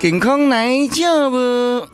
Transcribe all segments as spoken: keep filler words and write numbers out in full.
健康来照无？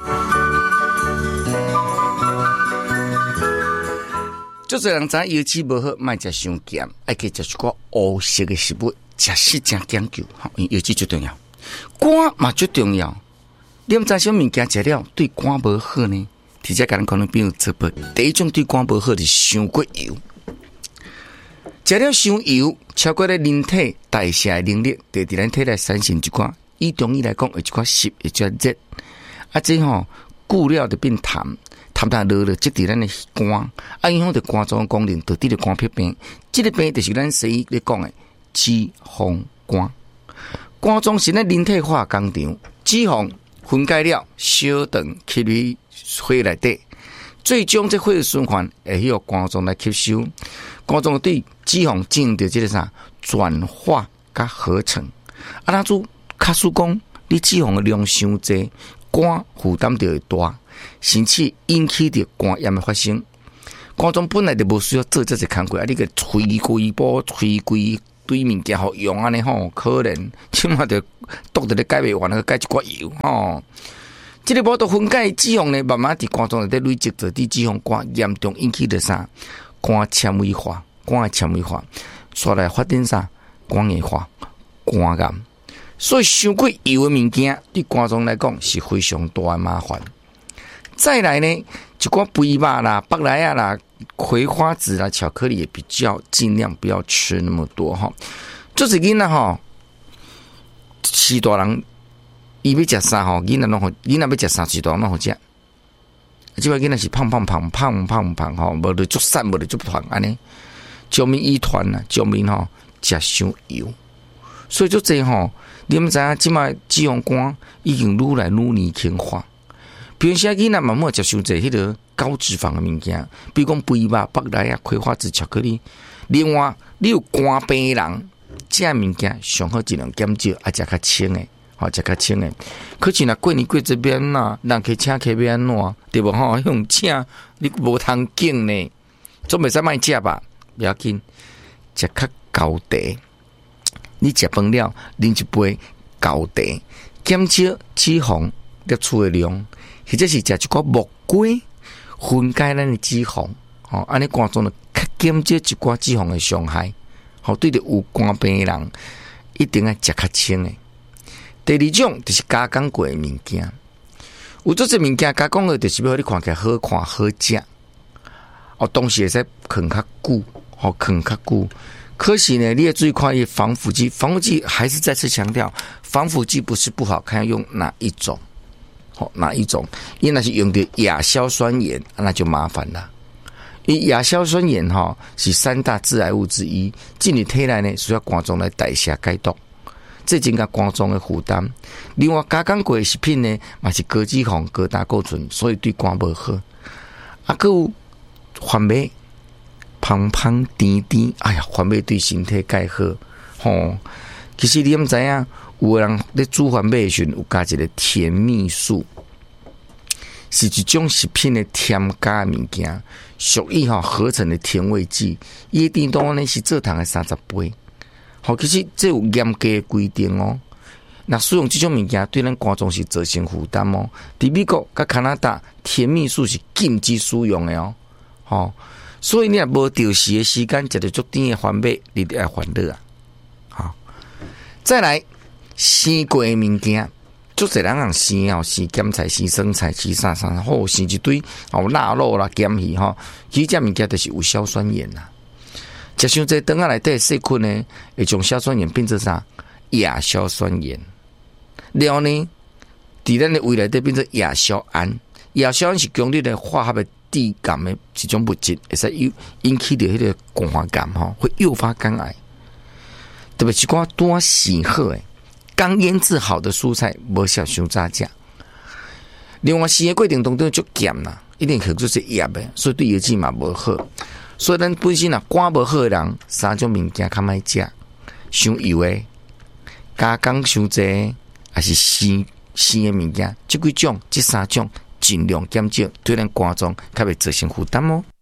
足侪人知腰子无好，莫食伤咸，爱去食一寡乌色的食物，食食真讲究。好，因为腰子最重要，肝嘛最重要。你毋知啥物件食了对肝无好呢？直接甲咱讲，比如这不，第一种对肝无好是伤过油。食了伤油，超过了人体代谢能力，就伫咱体内产生一寡，以中医来讲，有一寡湿，一寡热。啊，这吼久了就变痰。痰痰落了，积伫咱的肝，啊影响到肝脏功能，导致了肝疾病。这个病就是咱西医咧讲的脂肪肝。肝脏是咱人体化工厂，脂肪分解了，小肠吸入血内底，最终这血循环会由肝脏来吸收。肝脏对脂肪进行着这个啥转化甲合成。啊，那做卡数讲，你脂肪的量伤济，肝负担就会大。甚至引起着肝炎的发生。肝脏本来就无需要做这些工作，啊，你个吹规波、吹规堆物件好用安尼吼，可能起码就毒得咧解袂完，去解一寡油吼。这个无毒分解脂肪呢，慢慢伫肝脏内底累积着，伫脂肪肝严重引起着啥？肝纤维化，肝的纤维化，煞来发展啥？肝硬化、肝癌。所以伤过油的物件，对肝脏来讲是非常大的麻烦。再来呢，一寡肥肉啦、北莱啊啦、葵花籽啦、巧克力也比较尽量不要吃那么多哈。就是囡仔吼，是大人伊要食啥吼，囡仔拢好，囡仔要食啥，是大人拢好食。即摆囡仔是胖胖胖胖胖胖吼，无就足瘦，无就足团安尼。椒面一团啊，椒面吼食伤油，所以足济吼，你毋知影即摆脂肪肝已经愈来愈年轻化。比如说，囡仔慢慢接受这迄个高脂肪的物件，比如讲肥肉、北莱啊、葵花籽、巧克力。另外，你有肝病人，这物件上好尽量减少，啊，食较轻的，好食较轻的。可是若过年过这边呐，人去请客要安怎？对不吼？用请你无通敬呢，总袂使卖食吧？不要紧，食较高茶。你食饭了，啉一杯高茶，减少脂肪摄取的量。或者是食一寡木瓜，分解咱的脂肪，吼，安尼肝脏就较减少一寡脂肪的伤害。吼，对着有肝病的人，一定要食较轻的。第二种就是加工过的物件，有做这物件加工的，就是要你看起来好看好食，哦，东西会使放较久，吼，放较久。可是呢，你要注意看伊防腐剂，防腐剂还是再次强调，防腐剂不是不好，看要用哪一种。好，哪一种？因为那是用的亚硝酸盐，那就麻烦了。因为亚硝酸盐哈是三大致癌物之一，进入体内呢需要肝脏来代谢解毒，这增加肝脏的负担。另外，加工过的食品呢，嘛是高脂肪、高胆固醇，所以对肝不好。啊，还有番麦，胖胖甜甜，哎呀，番麦对身体介好。吼，其实你唔知影。有的人咧煮番麦时有加一个甜蜜素，是一种食品的添加物件，属于吼合成的甜味剂。伊的甜度呢是做糖的三十倍。好，其实这有严格的规定哦。那使用这种物件对咱肝脏是造成负担哦。伫美国甲加拿大，甜蜜素是禁止使用的哦。好，所以你若无调时的时间，食着足甜的番麦，你得爱烦恼啊。好，再来。生过的物件，足侪人用生哦，生咸菜、生生菜、生啥啥，好生一堆哦，腊肉啦、咸鱼吼，其实这物件就是有硝酸盐啦。食伤济肠仔内底细菌呢，会将硝酸盐变成啥？亚硝酸盐。然后呢，伫咱的胃内底变成亚硝胺。亚硝胺是强烈的化学的致癌的一种物质，会使引引起的迄个肝癌吼，会诱发肝癌。特别是讲多生好诶。刚腌制好的蔬菜，无需要伤早食。另外，生的过程当中足咸啦，一定可就是盐的，所以对腰子嘛无好。所以咱本身啊肝无好的人，三种物件较歹食，伤油的、加工伤济，还是生生的物件，这几种、这三种尽量减少，对咱肝脏较袂造成负担哦。